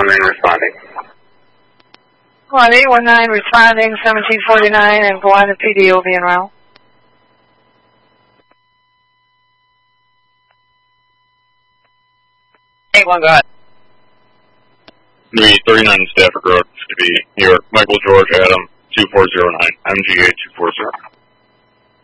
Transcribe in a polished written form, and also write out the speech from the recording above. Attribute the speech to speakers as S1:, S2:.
S1: 819 responding.
S2: Well, 819 responding, 1749, and Gwinnett PD will be en route.
S3: 81, go ahead.
S4: 39 Stafford Road, to be New York. Michael George Adam 2409, MGA 240.